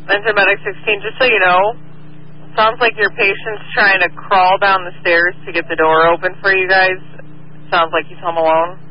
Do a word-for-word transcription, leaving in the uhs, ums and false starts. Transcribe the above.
Mentor Medic sixteen, just so you know, it sounds like your patient's trying to crawl down the stairs to get the door open for you guys. Sounds like he's home alone.